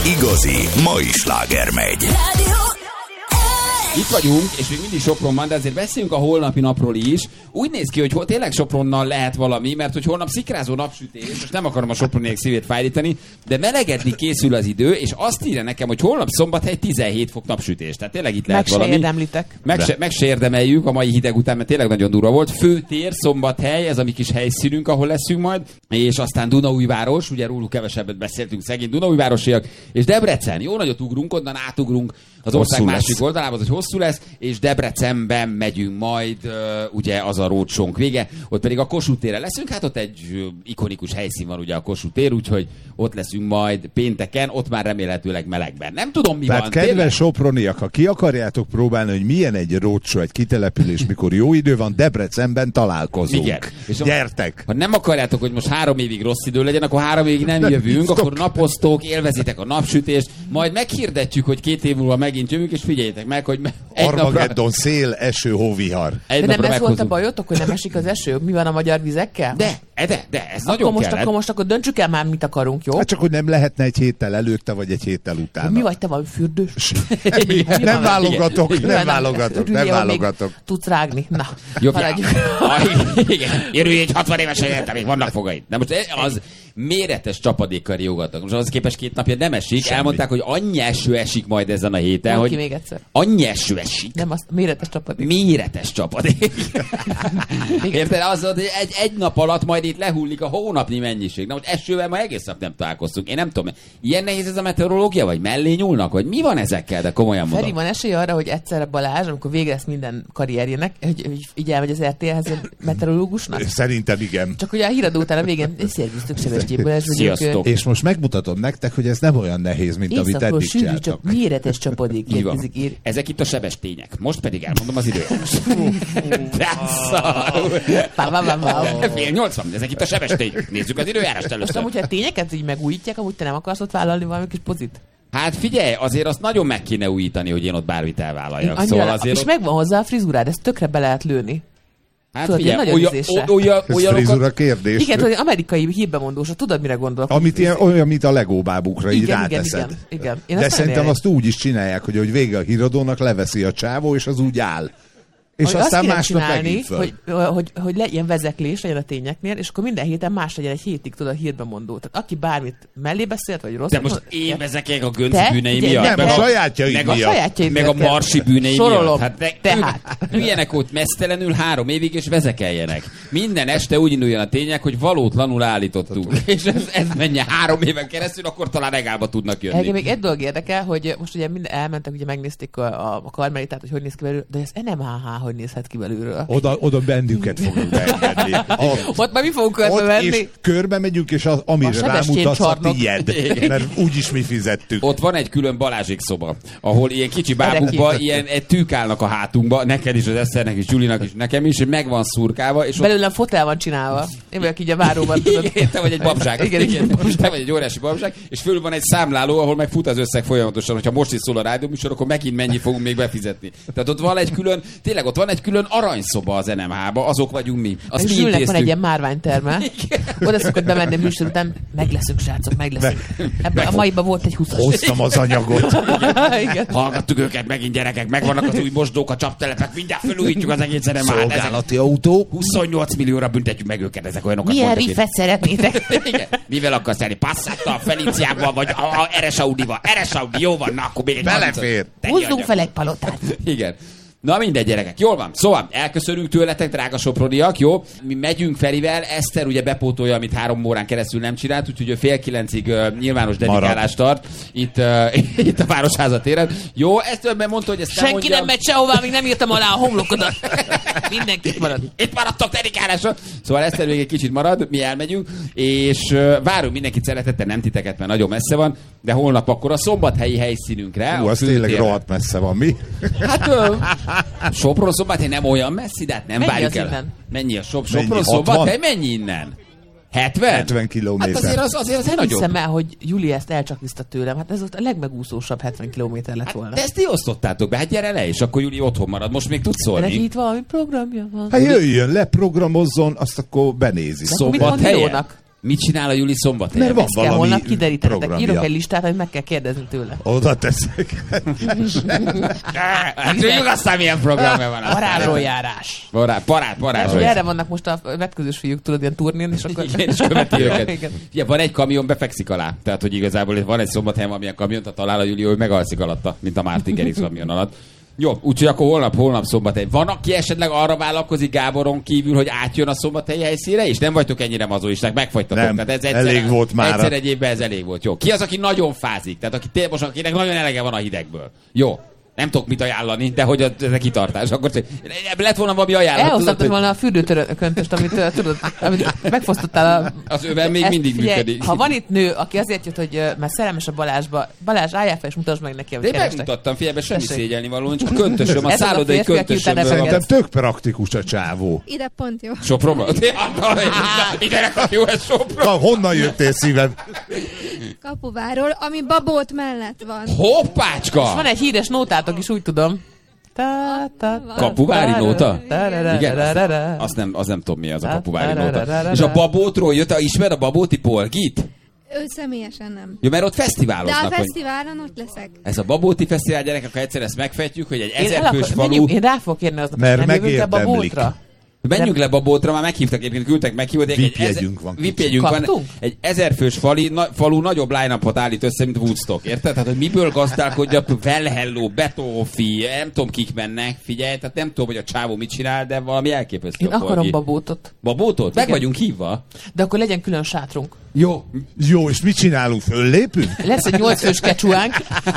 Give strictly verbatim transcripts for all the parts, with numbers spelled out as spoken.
Igazi mai sláger megy. Itt vagyunk, és még mindig Sopronban, de azért beszéljünk a holnapi napról is. Úgy néz ki, hogy hol tényleg Sopronnal lehet valami, mert hogy holnap szikrázó napsütés, most nem akarom a soproniek szívét fájdítani, de melegedni készül az idő, és azt írja nekem, hogy holnap Szombathely tizenhét fok napsütés. Tehát tényleg itt lehet meg valami. Meg se érdemlitek. Meg se, meg se érdemeljük a mai hideg után, mert tényleg nagyon durva volt. Főtér, Szombathely, ez a mi kis helyszínünk, ahol leszünk majd, és aztán Dunaújváros, ugye róluk kevesebbet beszéltünk, szegény Dunaújvárosiak, és Debrecen. Jó nagyot ugrunk, onnan átugrunk az ország hosszú másik lesz. Oldalába, hogy hosszú lesz, és Debrecenben megyünk majd, uh, ugye az a rócsónk vége, ott pedig a Kossuth téren leszünk, hát ott egy uh, ikonikus helyszín van ugye a Kossuth tér, úgyhogy ott leszünk majd pénteken, ott már remélhetőleg melegben. Nem tudom, mi Tehát van. kedves tényleg? soproniak, ha ki akarjátok próbálni, hogy milyen egy rócsó, egy kitelepülés, mikor jó idő van, Debrecenben találkozunk. Igen. És gyertek! Ha nem akarjátok, hogy most három évig rossz idő legyen, akkor három évig nem jövünk, akkor napoztok, élvezitek a napsütést, majd meghirdetjük, hogy két év múlva megint jövünk, és figyeljétek meg, hogy egy Armageddon, napra... szél, eső, hóvihar. Egy de nem ez meghozunk. volt a bajotok, hogy nem esik az eső? Mi van a magyar vizekkel? De, de, de, ez akkor nagyon most, kellett. akkor most akkor döntsük el már, mit akarunk, jó? Hát csak, hogy nem lehetne egy héttel előtte, vagy egy héttel utána. Mi vagy, te vagy fürdős? Mi? Nem válogatok, Igen. nem válogatok, nem válogatok. Tudsz rágni. Na, Jobb, haladjuk. igen, Jörő egy hatvan éves helyett, még vannak fogaid. De most az méretes csapadékkal riogatnak. Most az képest két napja nem esik. Semmi. Elmondták, hogy annyi eső esik majd ezen a héten, Mondd hogy ki még egyszer. annyi eső esik. Nem, azt méretes csapadék. Méretes csapadék. Érted? Az, hogy egy, egy nap alatt majd itt lehullik a hónapnyi mennyiség. Na, hogy esővel ma egész nap nem találkoztunk. Én nem tudom, ilyen nehéz ez a meteorológia, vagy mellé nyúlnak, vagy mi van ezekkel, de komolyan mondom. Feri, van esély arra, hogy egyszerre Balázs, amikor vége lesz minden karrierjének, hogy, hogy így elmegy az er té el-hez meteorológusnak? Szerintem igen. Csak ugye a híradó után a végén, szervusztok, Sebestyén Balázs vagyok. Sziasztok. És most megmutatom nektek, hogy ez nem olyan nehéz, mint amit Éjszakról eddig sűrű, csináltak. csak méretes csapadék Így van. érkezik. Ér. Ezek itt a sebestények. Most pedig elmondom az időjárást. Fél nyolcvan, ezek itt a sebestények. Nézzük az időjárást Most először. amúgy, ha tényeket így megújítják, amúgy te nem akarsz ott vállalni valami kis pozit? Hát figyelj, azért azt nagyon meg kéne újítani, hogy én ott bármit elvállaljak. Annyira, Szóval azért és ott... megvan hozzá a frizurád, ezt tökre be lehet lőni. Hát tudod, figyelj, ilyen olyan, nagyon olyan, Ez olyanokat... frizura kérdés. Igen, tudod, amerikai hírbemondósra, tudod, mire gondolok? Amit ilyen, olyan, mint a Lego bábukra, így Igen, igen, ráteszed. igen, igen. Én De azt szerintem nem azt úgy is csinálják, hogy, hogy vége a híradónak, leveszi a csávó, és az úgy áll. És hogy aztán azt másnap csinálni, megint föl. hogy, hogy, hogy le, ilyen vezeklés legyen a tényeknél, és akkor minden héten más legyen egy hétig, tudod, a hírbemondó. Tehát aki bármit mellé beszélt, vagy rossz. De most én vezekelek a Gönc Te? bűnei Ugye, miatt. Nem, meg a sajátjaid meg a miatt. sajátjaid Meg a miatt. marsi bűnei Sorolom. miatt. Hát de, Tehát. Ilyenek ott mesztelenül három évig, és vezekeljenek. Minden este úgy induljon a tények, hogy valótlanul állítottuk. És ez, ez menjen három éven keresztül, akkor talán regálba tudnak jönni. Engem még egy dolog érdekel, hogy most ugye minden elmentek, ugye megnézték a, a, a karmelitát, hogy hogy néz ki belőle, de ez en em há há hogy nézhet ki belülről. Oda, oda bennünket fogunk beengedni. Ott, Ott már mi fogunk körbe ott venni? és körbe megyünk, és az, amire A Sebestyén rámutatsz, a csarnok. tiéd. Mert úgyis mi fizettük. Ott van egy külön Balázsék szoba, ahol ilyen kicsi bábukba, Erre ilyen egy tűk állnak a hátunkba, neked is, az Eszternek is, Gyulinak is, nekem is, és meg van szurkálva, és ott... Belőlem fotel van csinálva. Én vagyok így a váróban, tudod. Igen, te vagy egy babzsák. Igen, igen. Te vagy egy óriási babzsák, és fölül van egy számláló, ahol meg fut az összeg folyamatosan, hogyha most is szól a rádióműsor, akkor megint mennyi fogunk még befizetni. Tehát ott van egy külön, tényleg ott van egy külön aranyszoba az en em há-ba, azok vagyunk mi. Azt mi És Zsülnek van intéztük. egy ilyen márványtermel. Oda szokott bemenni a műsor után, meg leszünk, srácok, meg leszünk. Ebben a maiban volt egy húszas. Hoztam az anyagot. Igen. Hallgattuk őket megint, gyerekek, megvannak az új mosdók, a csaptelepek, mindjárt felújítjuk az egész en em há-t. Szolgálati autó. huszonnyolc millióra büntetjük meg őket, ezek olyanokat Milyen mondtak itt. riffet szeretnétek? Igen. Mivel akarsz elni? Passattal, Feliciával, vagy a, a er es Audival? er es Audi, jó van, na akkor még egy Belefér. Húzzunk fel egy palotát. Igen. Na mindegy, gyerekek. Jól van. Szóval elköszönünk tőletek, drága soproniak, jó? Mi megyünk Ferivel, Eszter ugye bepótolja, amit három órán keresztül nem csinált, úgyhogy ő fél kilencig uh, nyilvános dedikálást tart itt, uh, itt a Városháza téren. Jó, Eszterben mondta, hogy ezt nem Senki mondjam. nem megy sehová, még nem írtam alá a homlokodat. Mindenki itt marad. Itt maradtok dedikálásra. Szóval Eszter még egy kicsit marad, mi elmegyünk, és uh, várunk mindenkit szeretettel, nem titeket, mert nagyon messze van, de holnap akkor a szombathelyi helyszínünkre. Hú, az tényleg rohadt messze van, mi? Hát uh, Sopron Szombathely nem olyan messzi, de hát nem Mennyi várjuk az el. innen? Mennyi a Sop- Mennyi? Sopron hatvan? Szombathely? Mennyi innen? hetven? hetven kilométer. Hát azért az, azért az Nem nagyobb. hiszem el, hogy Júli ezt elcsakliszta tőlem. Hát ez volt a legmegúszósabb hetven kilométer lett volna. Hát, de ezt ti osztottátok be, hát gyere le, és akkor Júli otthon marad. Most még tudsz De neki szólni. itt valami programja van. Hát jöjjön, leprogramozzon, azt akkor benézi. De akkor mit mond Szombathelyen? Mirónak? Mit csinál a Juli szombathelyen? Mert van Ezt kell valami holnap kiderítenetek. programja. Írok egy listát, hogy meg kell kérdezni tőle. Oda teszek. Hát tudjuk aztán milyen programja van. Parádról járás. Parát, parát, És parát. hogy erre vannak most a vetközős fiúk, tudod, ilyen turnén, és akkor... Igen, és követi őket. Igen. Ugye, van egy kamion, befekszik alá. Tehát, hogy igazából van egy szombathelyen, amilyen kamiont, ha talál a Júli, hogy megalszik alatta, mint a Martin Garrix kamion alatt. Jó, úgyhogy akkor holnap, holnap Szombathely. Van, aki esetleg arra vállalkozik Gáboron kívül, hogy átjön a szombathelyi helyszínre, és nem vagytok ennyire mazoisták, megfagytatok. Nem, Tehát ez egyszer, elég volt már. Egyszer egy évben ez elég volt. Jó. Ki az, aki nagyon fázik? Tehát aki té- most, akinek nagyon elege van a hidegből. Jó. Nem tudok mit ajánlani, de hogy a, a kitartás. Akkor lett volna valami ajánlat. Elhozhatod volna a fürdőtörököntöst, amit uh, tudod, amit megfosztottál a... Az öven még Ezt mindig figyelj, működik. Ha van itt nő, aki azért jött, hogy uh, mert szerelmes a Balázsba, Balázs, álljál fel és mutasd meg neki, De amit én kerestek. megmutattam, figyelj, be semmi Tessék. szégyelni való, csak a köntösöm, a Ez az a szállodai férfi, aki köntösömből utána van. Szerintem tök praktikus a csávó. Ide pont jó. Sopronban? Ide neked jó ez Sopron. Ha, honnan jöttél szívem? Kapuváról, ami Babót mellett van. Hoppácska! Van egy híres nótátok is, úgy tudom. Ta, ta, ta, Kapuvári ta, nóta? ta, ra, ra, Igen, ra, ra, ra. azt, azt, nem, azt nem tudom mi az a Ta, kapuvári ta, ra, ra, ra, nóta. ra. És a Babótról jött, ismer a Babóti Polgit? Ő személyesen nem. Ja, mert ott De a fesztiváloznak. hogy fesztiválon ott leszek. ez a Babóti Fesztivál, gyerekek, ha egyszer ezt megfejtjük, hogy egy Én, el ezerfős akar, falu... menjünk, én rá fogok kérni aznap, Mert hogy nem jövünk ebbe a megérdemlik. bótra. Menjünk le Babótra, már meghívtak, egyébként küldtek meghívót. egy- V I egy P ezer- jegyünk van. V I P jegyünk van. Kaptunk? Egy ezerfős fali, na, falu nagyobb line-upot állít össze, mint Woodstock, érted? Tehát, hogy miből gazdálkodja, Well Hello, Betófi, nem tudom kik mennek, figyelj, tehát nem tudom, hogy a csávó mit csinál, de valami elképesztő. Én a akarom Polgi. babótot. Babótot? Meg Igen. vagyunk hívva. De akkor legyen külön sátrunk. Jó. Jó, és mit csinálunk? Föllépünk? Lesz egy nyolc fős kecsuánk.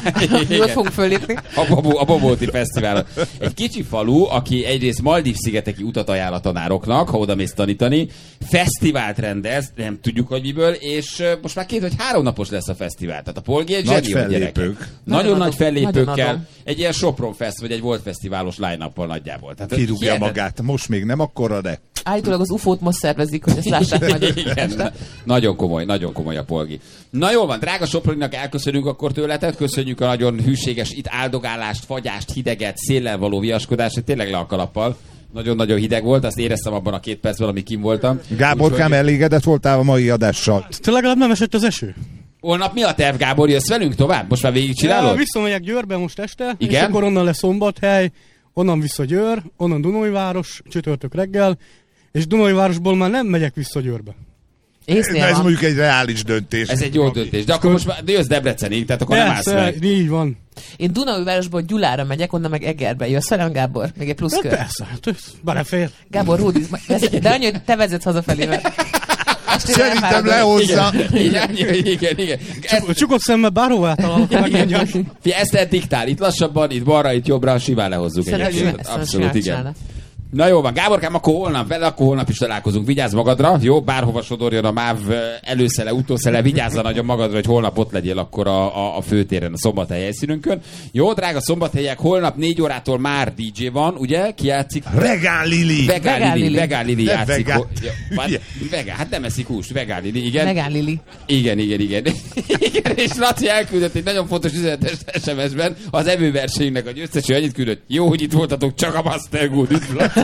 Jól fogunk fölépni. A, Babó, a Babóti Fesztiválon. Egy kicsi falu, aki egyrészt Maldív-szigeteki utat ajánl a tanároknak, ha oda mész tanítani, fesztivált rendez, nem tudjuk, hogy miből, és uh, most már két vagy három napos lesz a fesztivál. Tehát a Polgi egy Nagy zseni, hogy gyerekek. fellépők. Nagyon, Nagyon nagy adom. Nagyon fellépőkkel. adom. Egy ilyen Sopron Fest, vagy egy Volt Fesztiválos line-uppal nagyjából. Tehát, Kirúgja hihetet- magát. Most még nem akkora, de... Állítólag az ufót most szervezik, hogy ezt lássák majd. Igen, na- nagyon komoly, nagyon komoly a Polgi. Na jól van, drága Soproninak elköszönünk akkor tőletek, köszönjük a nagyon hűséges itt áldogálást, fagyást, hideget, széllel való viaskodást, tényleg le a kalappal. Nagyon-nagyon hideg volt, azt éreztem abban a két percben, amíg kim voltam. Gáborkám, Úgyhogy- elégedett voltál a mai adással? Te legalább nem esett az eső? Holnap mi a terv, Gábor? Jössz velünk tovább? Most már végigcsinálod? Ja, visszamegyek Győrbe most este, Igen? és akkor onnan lesz Szombathely, onnan vissza Győr, onnan Dunajváros, csütörtök reggel, és Dunajvárosból már nem megyek vissza Győrbe. Észnél Ez van. mondjuk egy reális döntés. Ez egy jó döntés. De akkor most már jössz Debrecenig, tehát akkor nem állsz Persze, meg. így van. Én Dunaújvárosból Gyulára megyek, onnan meg Egerbe. Jössz velem, Gábor? Még egy plusz Hát kör. persze, hát ez belefér. Gábor, Rudi, de annyi, hogy te vezetsz hazafelé, mert... estére Szerintem elfáradok. lehozza. Igen, igen, igen. igen. Ez, Csuk- Csukott szemmel bárhová találok, megmondjam. Fie, ezt te diktál, itt lassabban, itt balra, itt jobbra, simán lehozzuk Szerintem egyébként. ezt- ezt Abszolút, simán igen. csinálna. Na jó van, Gáborkám, akkor holnap vele, akkor holnap is találkozunk. Vigyázz magadra, jó? Bárhova sodorjon a MÁV előszele, utószele, vigyázzal nagyon magadra, hogy holnap ott legyél akkor a, a, a főtéren, a Szombathely helyszínünkön. Jó, drága szombathelyek, holnap négy órától már dé dzsé van, ugye? Ki játszik? Vegán Lili. Vegán Vegán Lili, Lili. Vegán Lili De játszik. vegán. Ho- Ja, hát, vegán, hát nem eszik húst, Vegán Lili, igen. Megán Lili. Igen, igen, igen. igen. És Laci elküldött egy nagyon fontos üzenetes es em es-ben az evőversenyünknek a győzteső, annyit küldött. Jó, hogy itt voltatok, csak a Master Good. Üdv, Laci.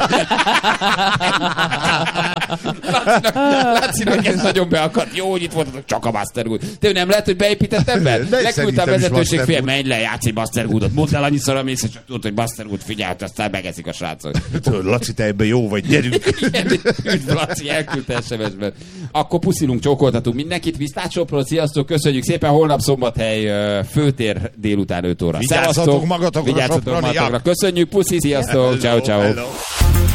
Lacinak, Lacinak ez nagyon beakadt. Jó, hogy itt voltatok, csak a Master Good. Te nem lehet, hogy beépítettem be? De Leküldte a szerintem is vezetőség, Master fél, Good. menj le, játsz Master Goodot. Mondd el annyiszor, amész, és csak tudod, hogy Master Good figyelt, aztán megeszik a srácok. Tudod, Laci, te ebben jó vagy, gyerünk. Igen, üdv, Laci, elküldte es em es-ben. Akkor puszilunk, csókoltatunk mindenkit. Viszlát Sopron, sziasztok, köszönjük szépen. Holnap Szombathely ö, főtér délután öt óra. Vigyázzatok Szevasztok, magatokra, vigyázzatok soproniak. magatokra. Köszönjük, puszi, sziasztok, ciao, ciao. Hello.